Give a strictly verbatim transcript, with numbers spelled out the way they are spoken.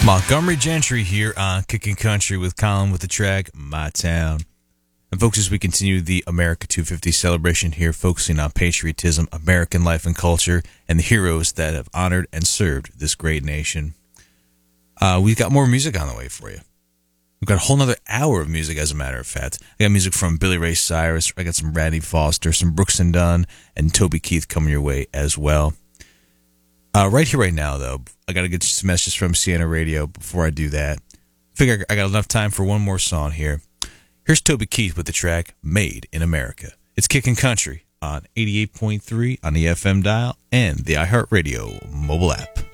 Montgomery Gentry here on Kicking Country with Colin with the track My Town. And folks, as we continue the America two fifty celebration here, focusing on patriotism, American life and culture, and the heroes that have honored and served this great nation. Uh, we've got more music on the way for you. We've got a whole nother hour of music, as a matter of fact. I got music from Billy Ray Cyrus, I got some Randy Foster, some Brooks and Dunn, and Toby Keith coming your way as well. Uh, right here, right now, though, I got to get some messages from Sienna Radio before I do that. Figure I got enough time for one more song here. Here's Toby Keith with the track Made in America. It's Kicking Country on eighty-eight point three on the F M dial and the iHeartRadio mobile app.